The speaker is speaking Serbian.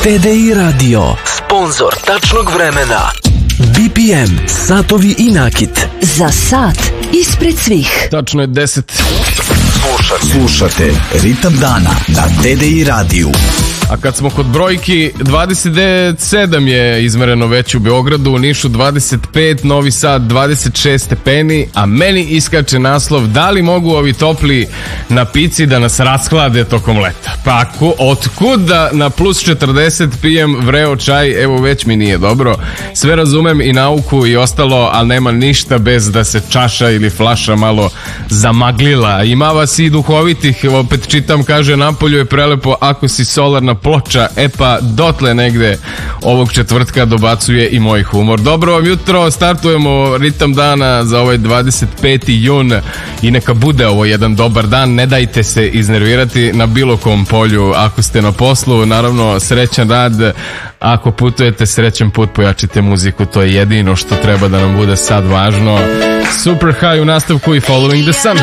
TDI Radio, sponzor tačnog vremena. BPM, satovi i nakit. Za sat ispred svih. Tačno je 10. Slušate Ritam dana na TDI radiju. A kad smo kod brojki, 27 je izmereno već u Beogradu, u Nišu 25, Novi Sad 26 stepeni, a meni iskače naslov da li mogu ovi topli napici da nas rashlade tokom leta. Pa otkud da na plus 40 pijem vreo čaj, evo već mi nije dobro. Sve razumem i nauku i ostalo, ali nema ništa bez da se čaša ili flaša malo zamaglila. Ima vas i duhovitih, opet čitam, kaže napolju je prelepo ako si solarna ploča, e pa dotle negde ovog četvrtka dobacuje i moj humor. Dobro vam jutro, startujemo ritam dana za ovaj 25. jun i neka bude ovo jedan dobar dan, ne dajte se iznervirati na bilo kom polju, ako ste na poslu, naravno srećan rad, ako putujete srećan put, pojačite muziku, to je jedino što treba da nam bude sad važno. Super High u nastavku i Following the Sun.